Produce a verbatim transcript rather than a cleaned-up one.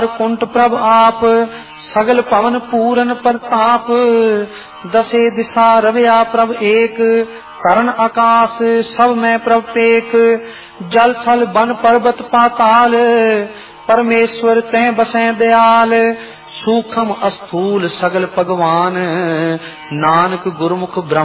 कुंठ प्रभ आप, सगल पवन पूरन प्रताप। दसे दिशा रवया प्रभ एक, करण आकाश सब में प्रभ टेक। जल थल वन पर्वत पाताल, परमेश्वर तैं बसें दयाल। सूक्ष्म स्थूल सगल भगवान, नानक गुरमुख ब्रह्म